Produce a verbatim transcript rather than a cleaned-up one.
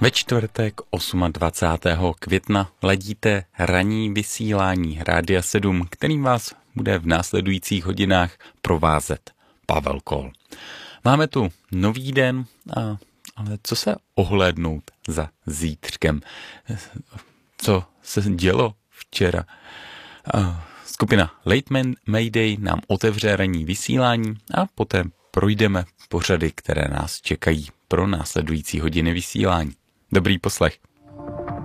Ve čtvrtek dvacátého osmého května ladíte ranní vysílání Rádia sedm, kterým vás bude v následujících hodinách provázet Pavel Kol. Máme tu nový den, a, ale co se ohlédnout za zítřkem? Co se dělo včera? A, skupina Late Mayday nám otevře ranní vysílání a poté projdeme pořady, které nás čekají pro následující hodiny vysílání. Dobrý poslech.